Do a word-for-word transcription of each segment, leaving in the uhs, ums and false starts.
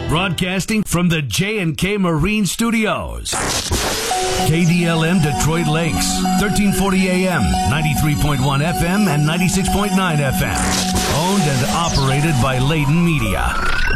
Broadcasting from the J and K Marine Studios. K D L M Detroit Lakes, thirteen forty A M, ninety-three point one F M, and ninety-six point nine F M. Owned and operated by Layton Media.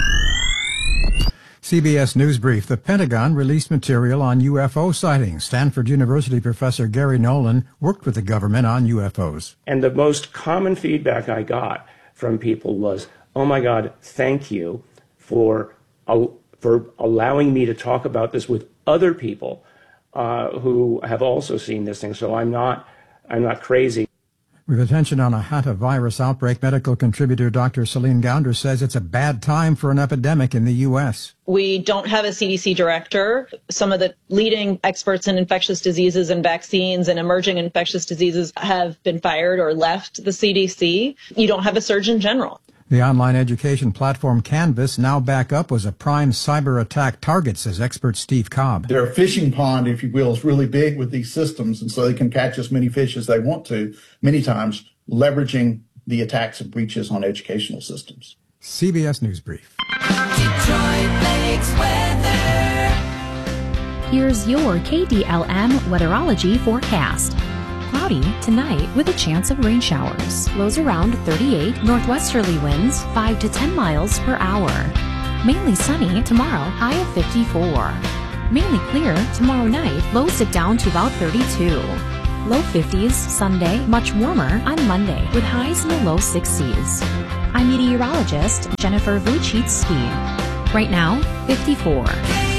C B S News Brief. The Pentagon released material on U F O sightings. Stanford University professor Gary Nolan worked with the government on U F Os. And the most common feedback I got from people was, oh my God, thank you for, uh, for allowing me to talk about this with other people uh, who have also seen this thing. So I'm not, I'm not crazy. With attention on a hantavirus outbreak, medical contributor Doctor Celine Gounder says it's a bad time for an epidemic in the U S. We don't have a C D C director. Some of the leading experts in infectious diseases and vaccines and emerging infectious diseases have been fired or left the C D C. You don't have a Surgeon General. The online education platform Canvas, now back up, was a prime cyber attack target, says expert Steve Cobb. Their fishing pond, if you will, is really big with these systems, and so they can catch as many fish as they want to, many times leveraging the attacks and breaches on educational systems. C B S News Brief. Detroit Lakes weather. Here's your K D L M weatherology forecast. Cloudy tonight with a chance of rain showers. Lows around thirty-eight, northwesterly winds five to ten miles per hour. Mainly sunny tomorrow, high of fifty-four. Mainly clear tomorrow night, lows dip down to about thirty-two. Low fifties Sunday, much warmer on Monday with highs in the low sixties. I'm meteorologist Jennifer Vuchitsky. Right now, fifty-four.